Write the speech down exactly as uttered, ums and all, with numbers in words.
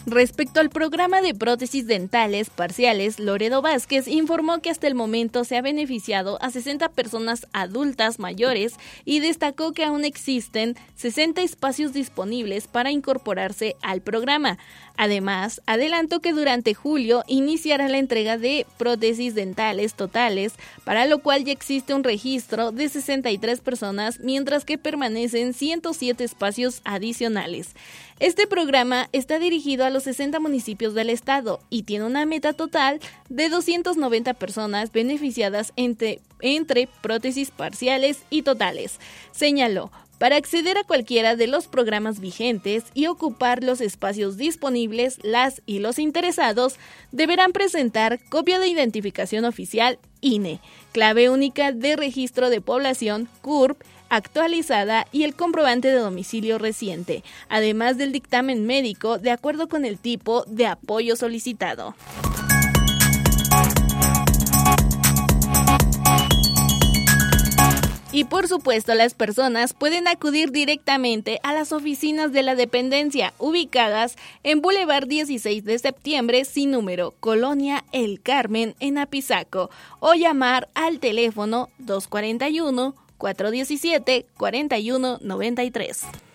Respecto al programa de prótesis dentales parciales, Loredo Vázquez informó que hasta el momento se ha beneficiado a sesenta personas adultas mayores y destacó que aún existen sesenta espacios disponibles para incorporarse al programa. Además, adelantó que durante julio iniciará la entrega de prótesis dentales totales, para lo cual ya existe un registro de sesenta y tres personas, mientras que permanecen ciento siete espacios adicionales. Este programa está dirigido a los sesenta municipios del estado y tiene una meta total de doscientas noventa personas beneficiadas entre, entre prótesis parciales y totales. Señaló: para acceder a cualquiera de los programas vigentes y ocupar los espacios disponibles, las y los interesados deberán presentar copia de identificación oficial I N E, clave única de registro de población C U R P, actualizada y el comprobante de domicilio reciente, además del dictamen médico de acuerdo con el tipo de apoyo solicitado. Y por supuesto, las personas pueden acudir directamente a las oficinas de la dependencia ubicadas en Boulevard dieciséis de septiembre sin número, Colonia El Carmen, en Apizaco, o llamar al teléfono dos cuatro uno, cuatro uno siete, cuatro uno nueve tres.